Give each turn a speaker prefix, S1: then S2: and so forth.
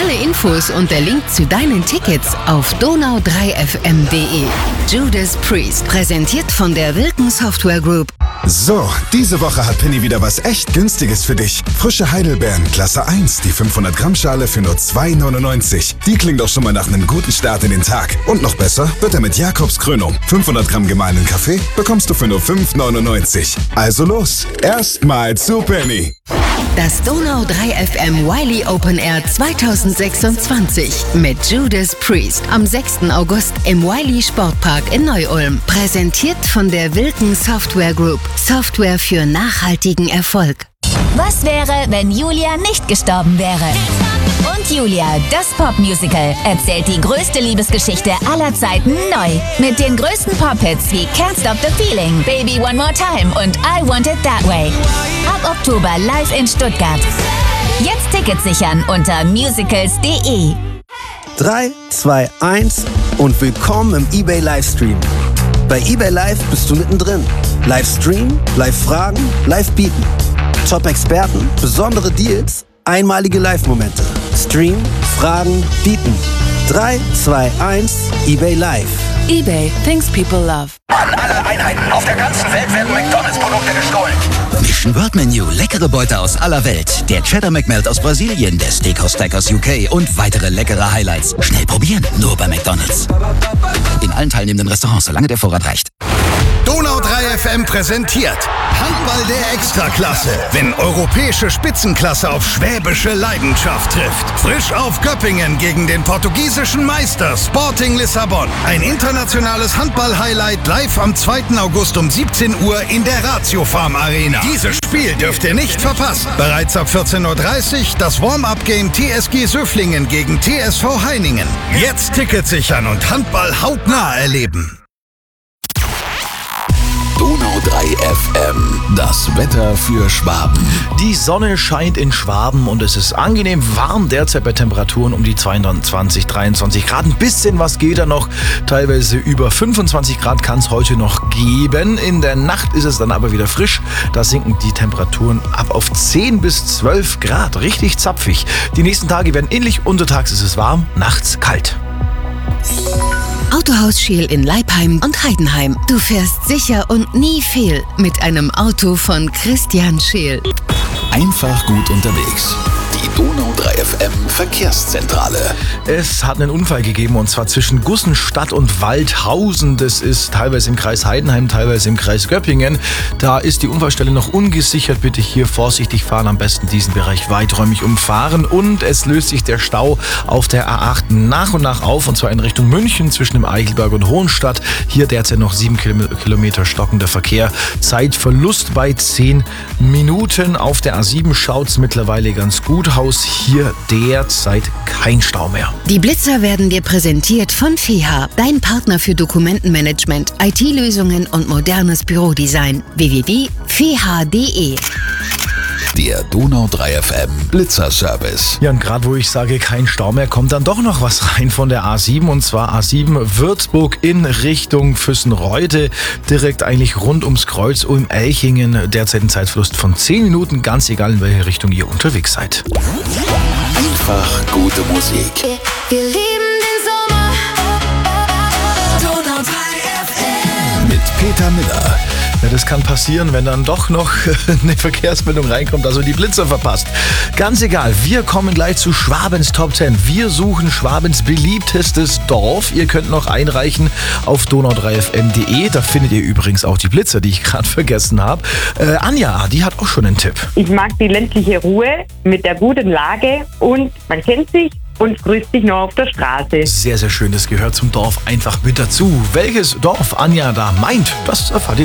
S1: Alle Infos und der Link zu deinen Tickets auf donau3fm.de. Judas Priest, präsentiert von der Wilken Software Group.
S2: So, diese Woche hat Penny wieder was echt Günstiges für dich. Frische Heidelbeeren, Klasse 1, die 500 Gramm Schale für nur 2,99. Die klingt doch schon mal nach einem guten Start in den Tag. Und noch besser wird er mit Jakobs Krönung. 500 Gramm gemahlenen Kaffee bekommst du für nur 5,99. Also los, erstmal zu Penny.
S1: Das Donau3FM Wiley Open Air 2026 mit Judas Priest am 6. August im Wiley Sportpark in Neu-Ulm. Präsentiert von der Wilken Software Group. Software für nachhaltigen Erfolg.
S3: Was wäre, wenn Julia nicht gestorben wäre? Und Julia, das Popmusical, erzählt die größte Liebesgeschichte aller Zeiten neu. Mit den größten Pop-Hits wie Can't Stop the Feeling, Baby One More Time und I Want It That Way. Ab Oktober live in Stuttgart. Jetzt Tickets sichern unter musicals.de.
S4: 3, 2, 1 und willkommen im eBay Livestream. Bei eBay Live bist du mittendrin. Livestream, Live-Fragen, Live-Bieten. Top-Experten, besondere Deals, einmalige Live-Momente. Stream, Fragen, Bieten. 3, 2, 1, eBay Live.
S5: eBay, things people love.
S6: An alle Einheiten auf der ganzen Welt werden McDonalds-Produkte gestohlen.
S7: Mission World Menu, leckere Beute aus aller Welt. Der Cheddar McMelt aus Brasilien, der Steakhouse Stack aus UK und weitere leckere Highlights. Schnell probieren, nur bei McDonalds. In allen teilnehmenden Restaurants, solange der Vorrat reicht.
S2: Donau3FM präsentiert Handball der Extraklasse, wenn europäische Spitzenklasse auf schwäbische Leidenschaft trifft. Frisch auf Göppingen gegen den portugiesischen Meister Sporting Lissabon. Ein internationales Handball-Highlight live am 2. August um 17 Uhr in der Ratio Farm Arena. Dieses Spiel dürft ihr nicht verpassen. Bereits ab 14:30 Uhr das Warm-Up-Game TSG Söflingen gegen TSV Heiningen. Jetzt Tickets sichern und Handball hautnah erleben.
S8: Donau3FM, das Wetter für Schwaben.
S9: Die Sonne scheint in Schwaben und es ist angenehm warm derzeit bei Temperaturen um die 22, 23 Grad. Ein bisschen was geht da noch, teilweise über 25 Grad kann es heute noch geben. In der Nacht ist es dann aber wieder frisch. Da sinken die Temperaturen ab auf 10 bis 12 Grad. Richtig zapfig. Die nächsten Tage werden ähnlich. Untertags ist es warm, nachts kalt.
S1: Autohaus Scheel in Leipheim und Heidenheim. Du fährst sicher und nie fehl mit einem Auto von Christian Scheel.
S8: Einfach gut unterwegs. Die Donau3FM Verkehrszentrale.
S9: Es hat einen Unfall gegeben und zwar zwischen Gussenstadt und Waldhausen. Das ist teilweise im Kreis Heidenheim, teilweise im Kreis Göppingen. Da ist die Unfallstelle noch ungesichert. Bitte hier vorsichtig fahren, am besten diesen Bereich weiträumig umfahren. Und es löst sich der Stau auf der A8 nach und nach auf und zwar in Richtung München zwischen dem Eichelberg und Hohenstadt. Hier derzeit noch 7 Kilometer stockender Verkehr. Zeitverlust bei 10 Minuten. Auf der A7 schaut es mittlerweile ganz gut aus. Hier derzeit kein Stau mehr.
S1: Die Blitzer werden dir präsentiert von FEHA, dein Partner für Dokumentenmanagement, IT-Lösungen und modernes Bürodesign. www.feha.de.
S8: Der Donau3FM Blitzerservice.
S9: Ja, und gerade wo ich sage, kein Stau mehr, kommt dann doch noch was rein von der A7. Und zwar A7 Würzburg in Richtung Füssenreude. Direkt eigentlich rund ums Kreuz Ulm-Elchingen. Derzeit ein Zeitverlust von 10 Minuten. Ganz egal, in welche Richtung ihr unterwegs seid.
S8: Einfach gute Musik.
S5: Wir lieben den Sommer. Donau3FM.
S8: Mit Peter Miller.
S9: Ja, das kann passieren, wenn dann doch noch eine Verkehrsmeldung reinkommt, also die Blitzer verpasst. Ganz egal, wir kommen gleich zu Schwabens Top 10. Wir suchen Schwabens beliebtestes Dorf. Ihr könnt noch einreichen auf donau3fm.de. Da findet ihr übrigens auch die Blitzer, die ich gerade vergessen habe. Anja, die hat auch schon einen Tipp.
S10: Ich mag die ländliche Ruhe mit der guten Lage und man kennt sich und grüßt sich nur auf der Straße.
S9: Sehr, sehr schön, das gehört zum Dorf einfach mit dazu. Welches Dorf Anja da meint, das erfahrt ihr